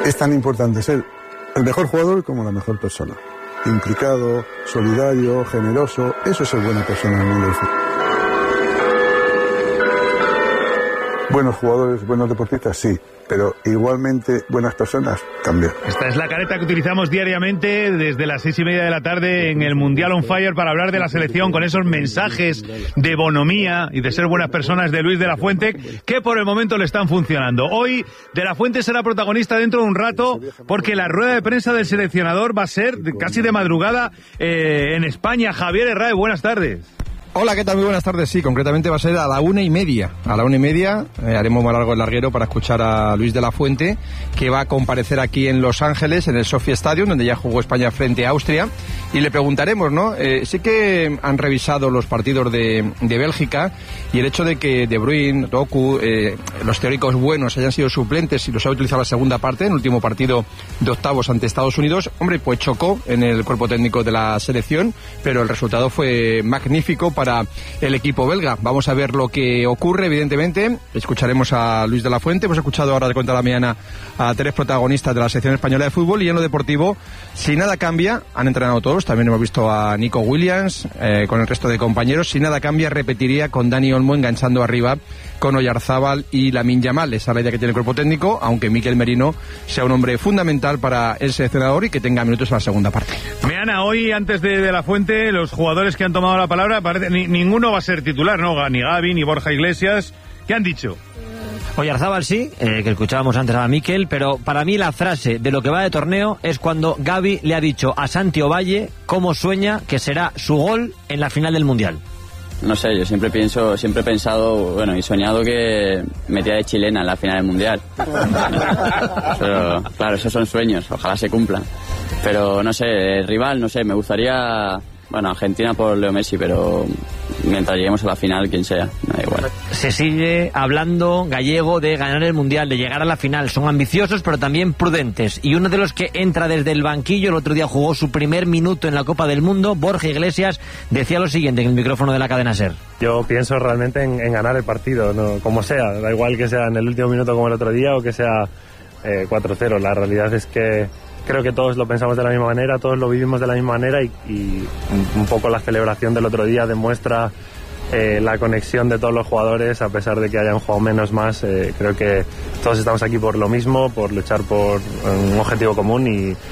Es tan importante ser el mejor jugador como la mejor persona. Implicado, solidario, generoso, eso es ser buena persona en el mundo del fútbol. Buenos jugadores, buenos deportistas, sí, pero igualmente buenas personas también. Esta es la careta que utilizamos diariamente desde las 6:30 de la tarde en el Mundial on Fire para hablar de la selección, con esos mensajes de bonomía y de ser buenas personas de Luis de la Fuente, que por el momento le están funcionando. Hoy de la Fuente será protagonista dentro de un rato, porque la rueda de prensa del seleccionador va a ser casi de madrugada en España. Javier Herráez, buenas tardes. Hola, ¿qué tal? Muy buenas tardes. Sí, concretamente va a ser a la 1:30. A la 1:30 haremos más largo el larguero para escuchar a Luis de la Fuente, que va a comparecer aquí en Los Ángeles, en el Sophie Stadium, donde ya jugó España frente a Austria. Y le preguntaremos, ¿no? Sí que han revisado los partidos de Bélgica, y el hecho de que De Bruyne, Doku, los teóricos buenos hayan sido suplentes y los ha utilizado la segunda parte, en el último partido de octavos ante Estados Unidos, hombre, pues chocó en el cuerpo técnico de la selección, pero el resultado fue magnífico para el equipo belga. Vamos a ver lo que ocurre, evidentemente. Escucharemos a Luis de la Fuente. Hemos escuchado ahora de cuenta de la mañana a 3 protagonistas de la selección española de fútbol, y en lo deportivo, si nada cambia, han entrenado todos. También hemos visto a Nico Williams con el resto de compañeros. Si nada cambia, repetiría con Dani Olmo enganchando arriba con Oyarzábal y Lamine Yamal. Esa es la idea que tiene el cuerpo técnico, aunque Mikel Merino sea un hombre fundamental para el seleccionador y que tenga minutos en la segunda parte. Meana, hoy, antes de la Fuente, los jugadores que han tomado la palabra, ninguno va a ser titular, ¿no? Ni Gavi, ni Borja Iglesias. ¿Qué han dicho? Oyarzábal sí, que escuchábamos antes a Mikel, pero para mí la frase de lo que va de torneo es cuando Gavi le ha dicho a Santi Ovalle cómo sueña que será su gol en la final del Mundial. No sé, yo siempre he pensado, bueno, y soñado que metía de chilena en la final del Mundial. Pero, claro, esos son sueños, ojalá se cumplan. Pero, no sé, el rival, no sé, me gustaría, bueno, Argentina por Leo Messi, pero mientras lleguemos a la final, quien sea, me da igual. Se sigue hablando, Gallego, de ganar el Mundial, de llegar a la final. Son ambiciosos, pero también prudentes. Y uno de los que entra desde el banquillo, el otro día jugó su primer minuto en la Copa del Mundo, Borja Iglesias, decía lo siguiente en el micrófono de la cadena SER. Yo pienso realmente en ganar el partido, ¿no? Como sea, da igual que sea en el último minuto como el otro día o que sea 4-0. La realidad es que creo que todos lo pensamos de la misma manera, todos lo vivimos de la misma manera, y un poco la celebración del otro día demuestra la conexión de todos los jugadores, a pesar de que hayan jugado menos más. Creo que todos estamos aquí por lo mismo, por luchar por un objetivo común,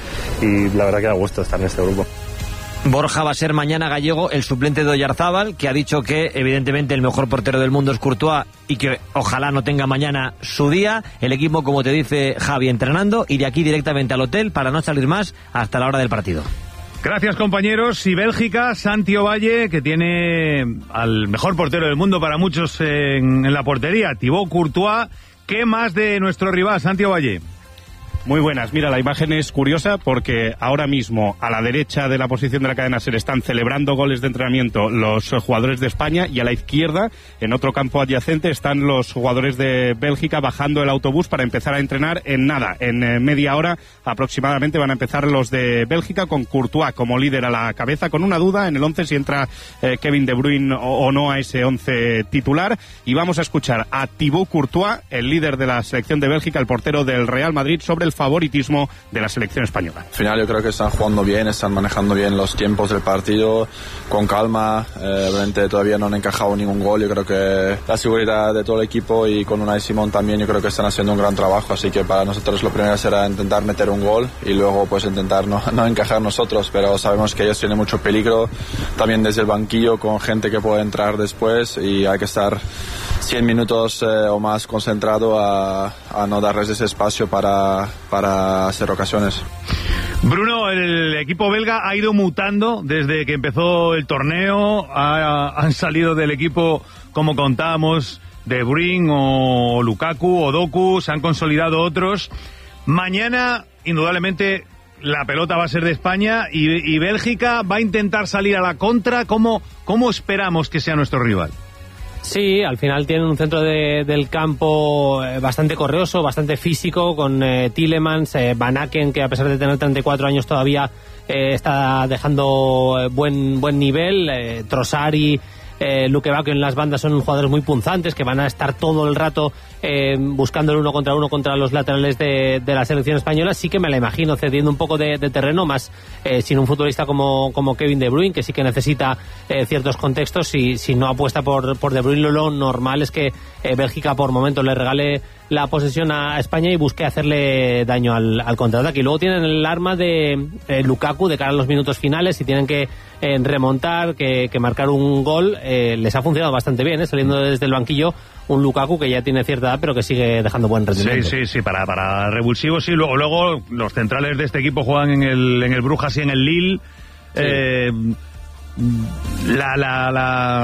y la verdad que da gusto estar en este grupo. Borja va a ser mañana, Gallego, el suplente de Oyarzábal, que ha dicho que evidentemente el mejor portero del mundo es Courtois y que ojalá no tenga mañana su día. El equipo, como te dice Javi, entrenando, y de aquí directamente al hotel para no salir más hasta la hora del partido. Gracias, compañeros. Y Bélgica, Santi Ovalle, que tiene al mejor portero del mundo para muchos en la portería, Thibaut Courtois. ¿Qué más de nuestro rival, Santi Ovalle? Muy buenas. Mira, la imagen es curiosa porque ahora mismo a la derecha de la posición de la cadena SER están celebrando goles de entrenamiento los jugadores de España, y a la izquierda, en otro campo adyacente, están los jugadores de Bélgica bajando el autobús para empezar a entrenar en nada. En media hora aproximadamente van a empezar los de Bélgica, con Courtois como líder a la cabeza, con una duda en el 11 si entra Kevin De Bruyne o no a ese 11 titular. Y vamos a escuchar a Thibaut Courtois, el líder de la selección de Bélgica, el portero del Real Madrid, sobre el favoritismo de la selección española. Al final yo creo que están jugando bien, están manejando bien los tiempos del partido, con calma. Obviamente todavía no han encajado ningún gol. Yo creo que la seguridad de todo el equipo, y con Unai Simón también, yo creo que están haciendo un gran trabajo. Así que para nosotros lo primero será intentar meter un gol y luego pues intentar no encajar nosotros, pero sabemos que ellos tienen mucho peligro también desde el banquillo, con gente que puede entrar después, y hay que estar 100 minutos o más concentrado a no darles ese espacio para hacer ocasiones. Bruno, el equipo belga ha ido mutando desde que empezó el torneo. Han salido del equipo, como contábamos, De Bruyne o Lukaku o Doku, se han consolidado otros. Mañana, indudablemente, la pelota va a ser de España, y Bélgica va a intentar salir a la contra. ¿Cómo esperamos que sea nuestro rival? Sí, al final tienen un centro del campo bastante correoso, bastante físico, con Tielemans, Van Aken, que a pesar de tener 34 años todavía está dejando buen nivel, Trossard Luke Bacchio en las bandas son jugadores muy punzantes, que van a estar todo el rato buscando el uno contra los laterales de la selección española. Sí que me la imagino cediendo un poco de terreno, más sin un futbolista como Kevin De Bruyne, que sí que necesita ciertos contextos, y si no apuesta por De Bruyne, lo normal es que Bélgica por momentos le regale la posesión a España y busque hacerle daño al contraataque. Y luego tienen el arma de Lukaku de cara a los minutos finales, si tienen que remontar, que marcar un gol. Les ha funcionado bastante bien, saliendo desde el banquillo un Lukaku que ya tiene cierta edad pero que sigue dejando buen rendimiento. Sí, para revulsivos. Sí, luego los centrales de este equipo juegan en el Brujas y en el Lille. Sí.